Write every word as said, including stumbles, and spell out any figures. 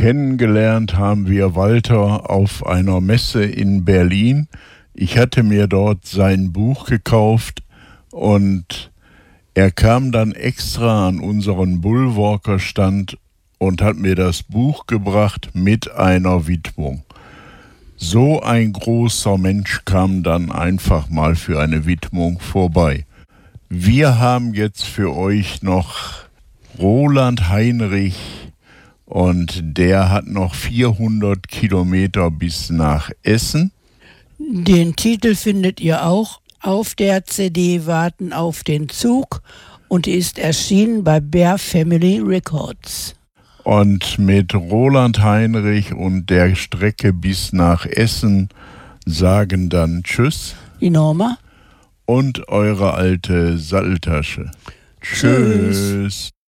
Kennengelernt haben wir Walter auf einer Messe in Berlin. Ich hatte mir dort sein Buch gekauft und er kam dann extra an unseren Bullwalker-Stand und hat mir das Buch gebracht mit einer Widmung. So ein großer Mensch kam dann einfach mal für eine Widmung vorbei. Wir haben jetzt für euch noch Roland Heinrich und der hat noch vierhundert Kilometer bis nach Essen. Den Titel findet ihr auch auf der C D Warten auf den Zug und ist erschienen bei Bear Family Records. Und mit Roland Heinrich und der Strecke bis nach Essen sagen dann Tschüss. Die Norma. Und eure alte Satteltasche. Tschüss. Tschüss.